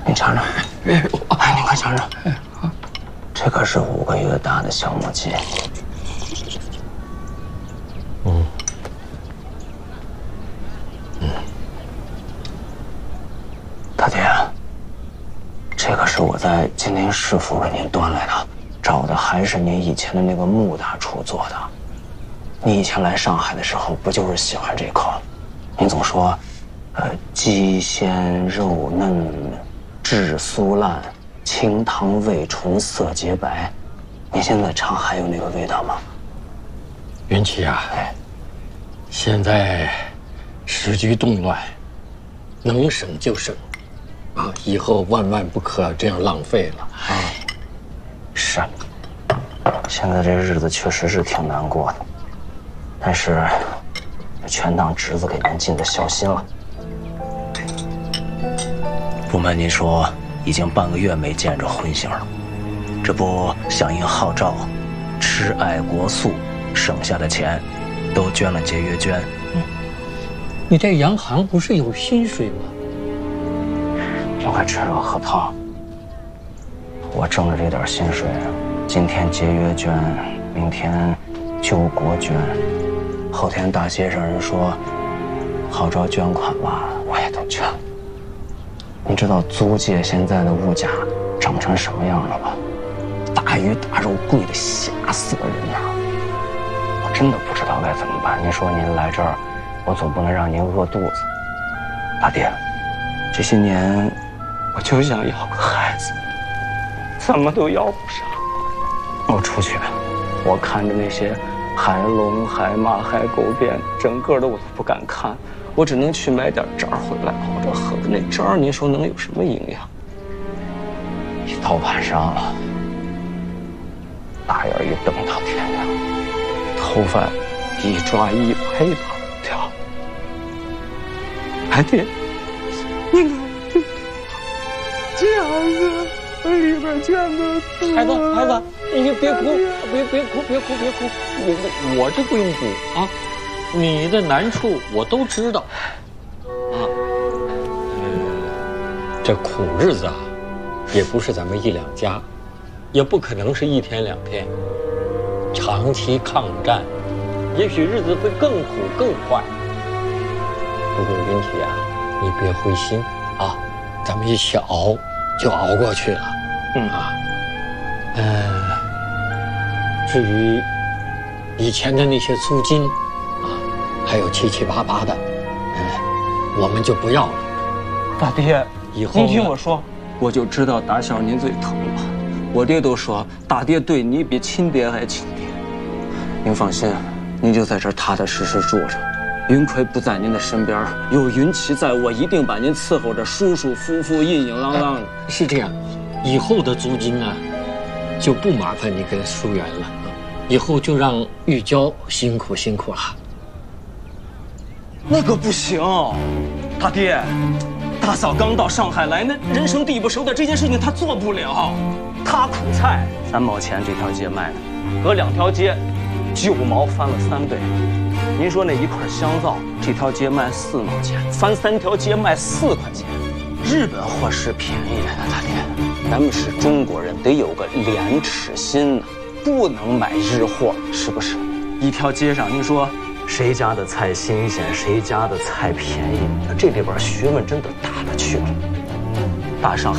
你尝尝。哎，你快尝尝。这可是5个月大的小母鸡。大爹，这可是我在金陵市府给您端来的，找的还是您以前的那个穆大厨做的。你以前来上海的时候，不就是喜欢这口？您总说，鸡鲜肉嫩，质酥烂，清汤味醇，色洁白。您现在尝还有那个味道吗？ 云奇啊，现在时局动乱，能省就省。以后万万不可这样浪费了啊！ 是，现在这日子确实是挺难过的，但是全当侄子给您尽的孝心了。不瞒您说，已经半个月没见着荤腥了。这不响应号召，吃爱国素，省下的钱都捐了节约捐。 你这洋行不是有薪水吗？ 我快吃热喝汤。我挣的这点薪水，今天节约捐，明天救国捐，后天大街上人说号召捐款吧，我也都捐了。你知道租界现在的物价涨成什么样了吧？大鱼大肉贵的吓死了人呐！我真的不知道该怎么办。您说您来这儿，我总不能让您饿肚子。大爹，这些年我就想要个孩子，怎么都要不上。我出去，我看着那些海龙、海马、海狗鞭，整个的我都不敢看，我只能去买点渣回来熬着喝。那渣您说能有什么营养？一到晚上了，大眼一瞪到天亮，头发一抓一把一把掉。哎爹，你看这样子里边全都孩子，你别哭，别哭，我这不用哭啊，你的难处我都知道啊。这苦日子啊，也不是咱们一两家，也不可能是1天2天，长期抗战，也许日子会更苦更坏。不过云奇啊，你别灰心啊，咱们一起熬就熬过去了。至于以前的那些租金啊，还有七七八八的，我们就不要了。 大爹， 以后您听我说，我就知道打小您最疼我。我爹都说大爹对你比亲爹还亲爹。您放心，您就在这儿踏踏实实住着。云奎不在您的身边，有云奇在，我一定把您伺候着舒舒服服、硬硬朗朗的。 是这样，以后的租金啊，就不麻烦你跟疏远了，以后就让玉娇辛苦了。 那可不行，大爹，大嫂刚到上海来，那人生地不熟的这件事情她做不了。她苦菜3毛钱这条街卖的，隔2条街9毛翻了3倍。您说那一块香皂这条街卖4毛钱，翻3条街卖4块钱。日本货是便宜的，大爹，咱们是中国人，得有个廉耻心呢，不能买日货，是不是？一条街上，您说谁家的菜新鲜，谁家的菜便宜，这里边学问真的大了去了。大上海